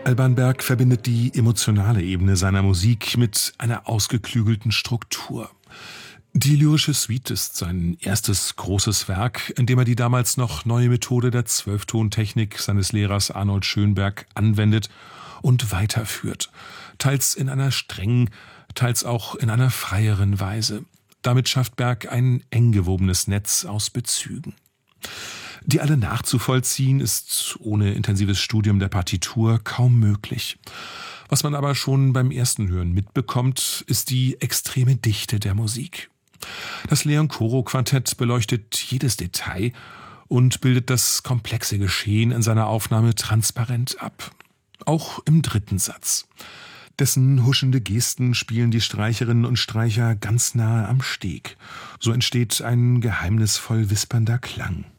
Alban Berg verbindet die emotionale Ebene seiner Musik mit einer ausgeklügelten Struktur. Die lyrische Suite ist sein erstes großes Werk, in dem er die damals noch neue Methode der Zwölftontechnik seines Lehrers Arnold Schönberg anwendet und weiterführt, teils in einer strengen, teils auch in einer freieren Weise. Damit schafft Berg ein eng gewobenes Netz aus Bezügen. Die alle nachzuvollziehen, ist ohne intensives Studium der Partitur kaum möglich. Was man aber schon beim ersten Hören mitbekommt, ist die extreme Dichte der Musik. Das Leon-Coro-Quartett beleuchtet jedes Detail und bildet das komplexe Geschehen in seiner Aufnahme transparent ab. Auch im dritten Satz. Dessen huschende Gesten spielen die Streicherinnen und Streicher ganz nahe am Steg. So entsteht ein geheimnisvoll wispernder Klang.